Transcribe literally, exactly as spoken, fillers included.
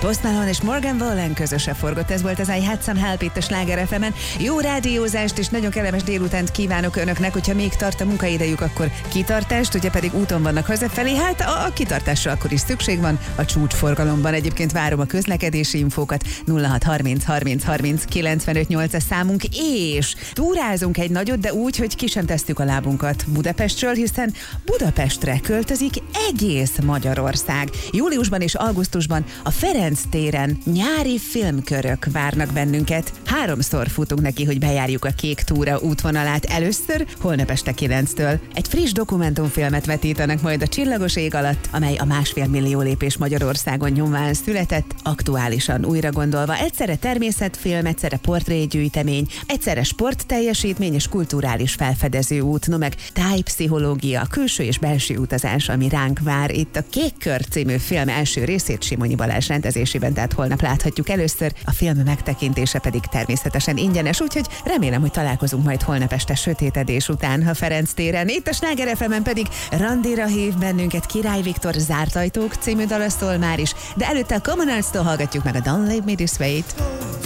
Post Malone és Morgan Wallen közösen forgott, ez volt az I Had Some Help itt a Sláger ef emen. Jó rádiózást és nagyon kellemes délutánt kívánok önöknek, hogyha még tart a munkaidejük, akkor kitartást, hogyha pedig úton vannak hazafelé, hát a, a kitartásra akkor is szükség van a csúcsforgalomban. Egyébként várom a közlekedési infókat, nulla hat harminc harminc harminc kilencvenöt nyolc a számunk, és túrázunk egy nagyot, de úgy, hogy ki sem tesszük a lábunkat Budapestről, hiszen Budapestre költözik egész Magyarország. Júliusban és augusztusban a Ferenc téren nyári filmkörök várnak bennünket. Háromszor futunk neki, hogy bejárjuk a Kék túra útvonalát. Először holnap este kilenctől. Egy friss dokumentumfilmet vetítenek majd a Csillagos ég alatt, amely a másfél millió lépés Magyarországon nyomán született, aktuálisan újra gondolva. Egyszerre természetfilm, egyszerre portrégyűjtemény, egyszerre sportteljesítmény és kulturális felfedező út, no meg tájpszichológia, külső és belső utazás, ami ránk vár. Itt a Kék kör című film első részét Simonyi Balázs rendezésében, tehát holnap láthatjuk először, a film megtekintése pedig természetesen ingyenes, úgyhogy remélem, hogy találkozunk majd holnap este sötétedés után a Ferenc téren. Itt a Sláger ef emen pedig randira hív bennünket Király Viktor Zárt ajtók című dala szól már is, de előtte a Common Arts-tól hallgatjuk meg a Don't Leave Me This Way-t.